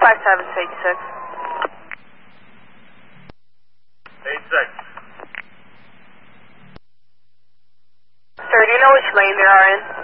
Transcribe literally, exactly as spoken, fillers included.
five seven to eighty-six. eighty-six. Sir, do you know which lane they are in?